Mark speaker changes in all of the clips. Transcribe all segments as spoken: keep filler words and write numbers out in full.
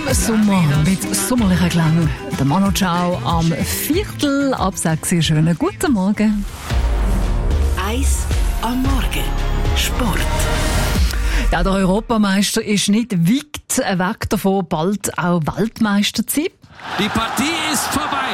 Speaker 1: Sommer mit sommerlichen Klang. Der Manu Chao am Viertel ab sechs. Schönen guten Morgen.
Speaker 2: Eis am Morgen. Sport.
Speaker 1: Ja, der Europameister ist nicht weit weg davon, bald auch Weltmeister zu sein.
Speaker 3: Die Partie ist vorbei.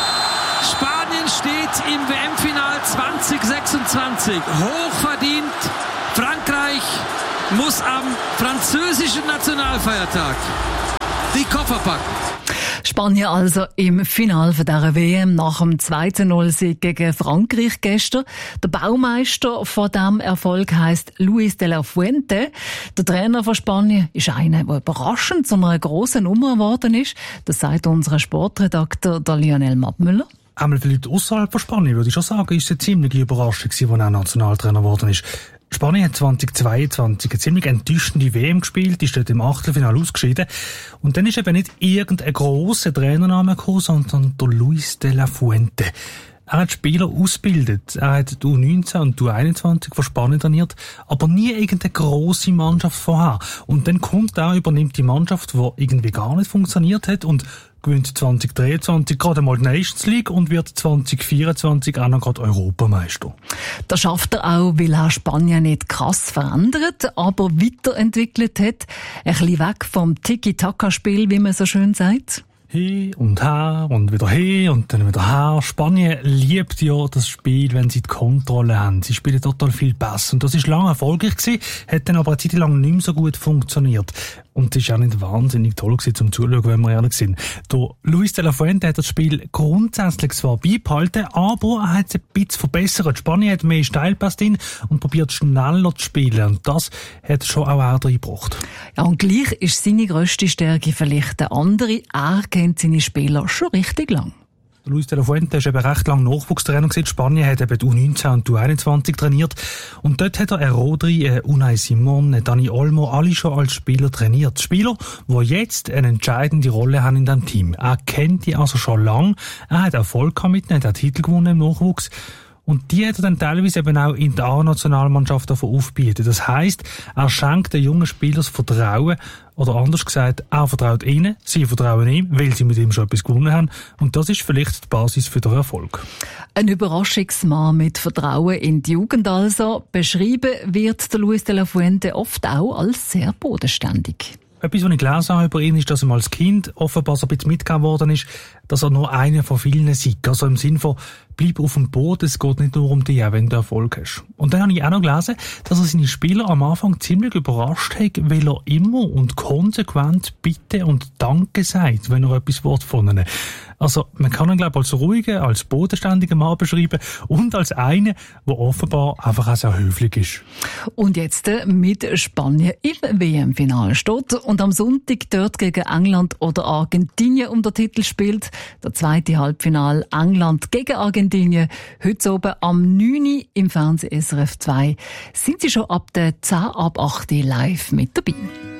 Speaker 3: Spanien steht im W M-Final zwanzig sechsundzwanzig. Hochverdient. Frankreich muss am französischen Nationalfeiertag die Koffer packen.
Speaker 1: Spanien also im Finale dieser W M nach dem zwei zu null Sieg gegen Frankreich gestern. Der Baumeister von diesem Erfolg heisst Luis de la Fuente. Der Trainer von Spanien ist einer, der überraschend zu einer grossen Nummer geworden ist. Das sagt unser Sportredakteur der Lionel Mattmüller.
Speaker 4: Einmal für Leute außerhalb von Spanien würde ich schon sagen, ist es eine ziemliche Überraschung, als er Nationaltrainer geworden ist. Spanien hat zweitausendzweiundzwanzig eine ziemlich enttäuschende W M gespielt, ist dort im Achtelfinale ausgeschieden. Und dann ist eben nicht irgendein grosser Trainername gekommen, sondern der Luis de la Fuente. Er hat Spieler ausgebildet. Er hat die U neunzehn und die U einundzwanzig von Spanien trainiert, aber nie irgendeine grosse Mannschaft vorher. Und dann kommt er, übernimmt die Mannschaft, die irgendwie gar nicht funktioniert hat und gewinnt zwanzig dreiundzwanzig gerade mal die Nations League und wird zwanzig vierundzwanzig auch noch gerade Europameister.
Speaker 1: Das schafft er auch, weil er Spanien nicht krass verändert, aber weiterentwickelt hat. Ein bisschen weg vom Tiki-Taka-Spiel, wie man so schön sagt.
Speaker 4: Hin und her und wieder hin und dann wieder her. Spanien liebt ja das Spiel, wenn sie die Kontrolle haben. Sie spielen total viel besser. Und das ist lange erfolgreich gewesen, hat dann aber eine Zeit lang nicht mehr so gut funktioniert. Und es war auch nicht wahnsinnig toll gewesen, zum Zuschauen, wenn wir ehrlich sind. Der Luis de la Fuente hat das Spiel grundsätzlich zwar beibehalten, aber er hat es ein bisschen verbessert. Spanien hat mehr Steilpass drin und probiert schneller zu spielen. Und das hat schon auch er reingebracht.
Speaker 1: Ja, und gleich ist seine grösste Stärke vielleicht eine andere. Er kennt seine Spieler schon richtig lang.
Speaker 4: Luis de la Fuente ist eben recht lange Nachwuchstrainer gewesen. Spanien hat eben die U neunzehn und die U einundzwanzig trainiert. Und dort hat er einen Rodri, einen Unai Simon, einen Dani Olmo, alle schon als Spieler trainiert. Spieler, die jetzt eine entscheidende Rolle haben in diesem Team. Er kennt die also schon lange. Er hat Erfolg gehabt mit ihnen, hat Titel gewonnen im Nachwuchs. Und die hat er dann teilweise eben auch in der A-Nationalmannschaft davon aufbieten. Das heisst, er schenkt den jungen Spielern das Vertrauen, oder anders gesagt, er vertraut ihnen, sie vertrauen ihm, weil sie mit ihm schon etwas gewonnen haben. Und das ist vielleicht die Basis für den Erfolg.
Speaker 1: Ein Überraschungsmann mit Vertrauen in die Jugend also. Beschrieben wird der Luis de la Fuente oft auch als sehr bodenständig.
Speaker 4: Etwas, was ich gelesen habe über ihn, ist, dass er als Kind offenbar so ein bisschen mitgegeben worden ist, dass er nur einer von vielen sei. Also im Sinne von, bleib auf dem Boden, es geht nicht nur um dich, wenn du Erfolg hast. Und dann habe ich auch noch gelesen, dass er seine Spieler am Anfang ziemlich überrascht hat, weil er immer und konsequent Bitte und Danke sagt, wenn er etwas will von ihnen. Also, man kann ihn, glaube ich, als ruhigen, als bodenständigen Mann beschreiben und als einen, der offenbar einfach auch sehr höflich ist.
Speaker 1: Und jetzt mit Spanien im W M-Finale steht und am Sonntag dort gegen England oder Argentinien um den Titel spielt. Der zweite Halbfinale England gegen Argentinien. Heute oben am neun Uhr im Fernsehen S R F zwei. Sind Sie schon ab der zehn ab acht live mit dabei?